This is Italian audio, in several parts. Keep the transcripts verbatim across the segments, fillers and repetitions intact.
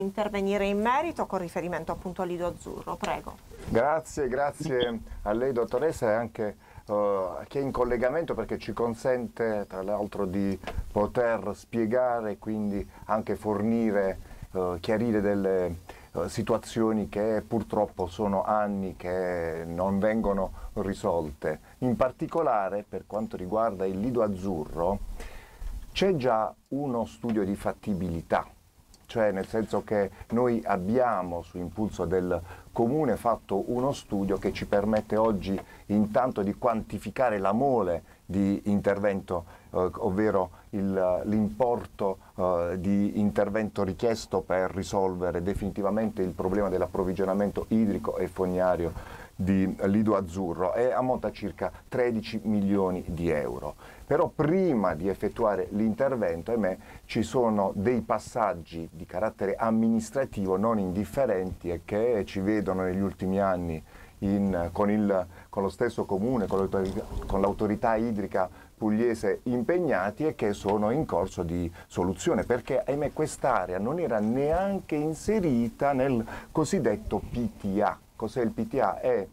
intervenire in merito con riferimento appunto al Lido Azzurro, prego. Grazie, grazie a lei dottoressa e anche uh, che è in collegamento perché ci consente tra l'altro di poter spiegare e quindi anche fornire, uh, chiarire delle uh, situazioni che purtroppo sono anni che non vengono risolte. In particolare per quanto riguarda il Lido Azzurro c'è già uno studio di fattibilità, cioè nel senso che noi abbiamo su impulso del Comune fatto uno studio che ci permette oggi intanto di quantificare la mole di intervento, eh, ovvero il, l'importo eh, di intervento richiesto per risolvere definitivamente il problema dell'approvvigionamento idrico e fognario di Lido Azzurro e ammonta a circa tredici milioni di euro. Però prima di effettuare l'intervento, ahimè, ci sono dei passaggi di carattere amministrativo non indifferenti e che ci vedono negli ultimi anni in, con, il, con lo stesso comune, con l'autorità, con l'autorità idrica pugliese impegnati e che sono in corso di soluzione, perché ahimè quest'area non era neanche inserita nel cosiddetto P T A. Cos'è il P T A? È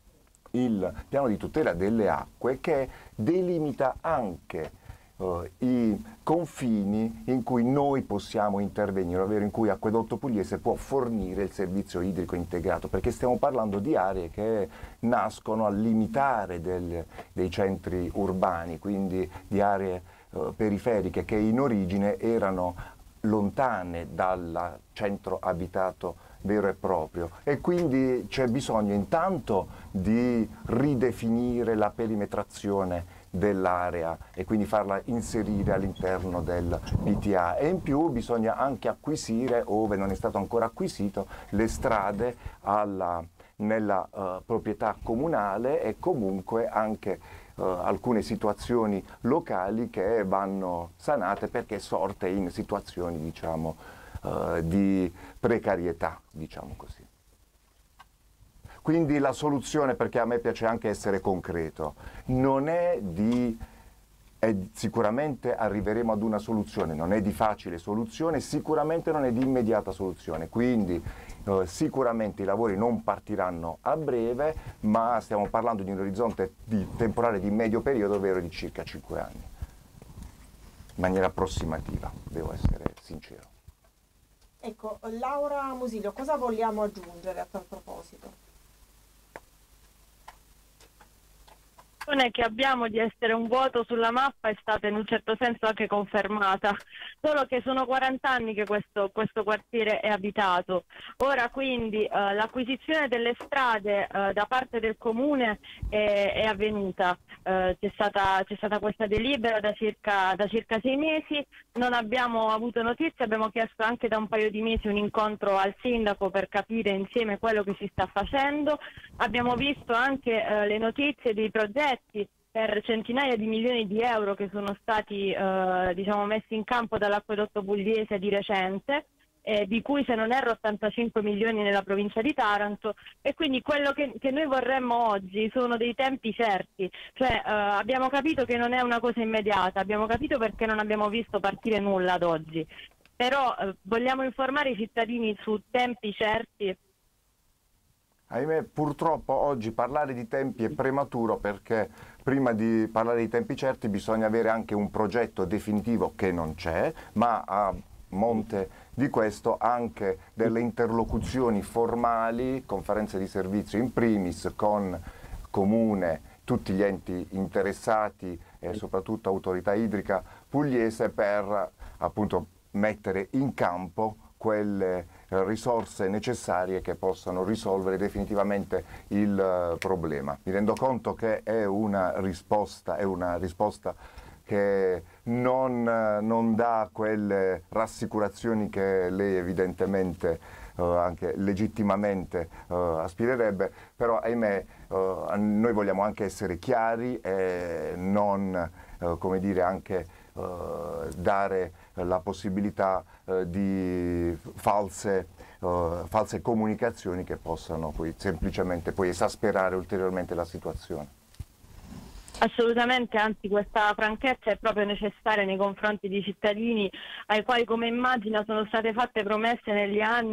il piano di tutela delle acque che delimita anche uh, i confini in cui noi possiamo intervenire, ovvero in cui Acquedotto Pugliese può fornire il servizio idrico integrato, perché stiamo parlando di aree che nascono al limitare del, dei centri urbani, quindi di aree uh, periferiche che in origine erano lontane dal centro abitato vero e proprio, e quindi c'è bisogno intanto di ridefinire la perimetrazione dell'area e quindi farla inserire all'interno del P T A, e in più bisogna anche acquisire, ove non è stato ancora acquisito, le strade alla, nella uh, proprietà comunale e comunque anche uh, alcune situazioni locali che vanno sanate perché sorte in situazioni, diciamo, Uh, di precarietà, diciamo così. Quindi la soluzione, perché a me piace anche essere concreto, non è di, è, sicuramente arriveremo ad una soluzione, non è di facile soluzione, sicuramente non è di immediata soluzione, quindi uh, sicuramente i lavori non partiranno a breve, ma stiamo parlando di un orizzonte di, temporale di medio periodo, ovvero di circa cinque anni, in maniera approssimativa, devo essere sincero. Ecco, Laura Musilio, cosa vogliamo aggiungere a tal proposito? Che abbiamo di essere un vuoto sulla mappa è stata in un certo senso anche confermata, solo che sono quaranta anni che questo, questo quartiere è abitato. Ora quindi eh, l'acquisizione delle strade eh, da parte del comune è, è avvenuta, eh, c'è stata, c'è stata questa delibera da circa, da circa sei mesi, non abbiamo avuto notizie, abbiamo chiesto anche da un paio di mesi un incontro al sindaco per capire insieme quello che si sta facendo, abbiamo visto anche eh, le notizie dei progetti per centinaia di milioni di euro che sono stati eh, diciamo messi in campo dall'Acquedotto Pugliese di recente, eh, di cui se non erro ottantacinque milioni nella provincia di Taranto, e quindi quello che, che noi vorremmo oggi sono dei tempi certi, cioè eh, abbiamo capito che non è una cosa immediata, abbiamo capito perché non abbiamo visto partire nulla ad oggi, però eh, vogliamo informare i cittadini su tempi certi. Ahimè, purtroppo oggi parlare di tempi è prematuro, perché prima di parlare di tempi certi bisogna avere anche un progetto definitivo che non c'è, ma a monte di questo anche delle interlocuzioni formali, conferenze di servizio in primis con comune, tutti gli enti interessati e soprattutto autorità idrica pugliese per appunto mettere in campo quelle risorse necessarie che possano risolvere definitivamente il uh, problema. Mi rendo conto che è una risposta, è una risposta che non, uh, non dà quelle rassicurazioni che lei evidentemente uh, anche legittimamente uh, aspirerebbe, però ahimè uh, noi vogliamo anche essere chiari e non, uh, come dire, anche uh, dare la possibilità uh, di false, uh, false comunicazioni che possano poi semplicemente poi esasperare ulteriormente la situazione. Assolutamente, anzi questa franchezza è proprio necessaria nei confronti di cittadini ai quali, come immagino, sono state fatte promesse negli anni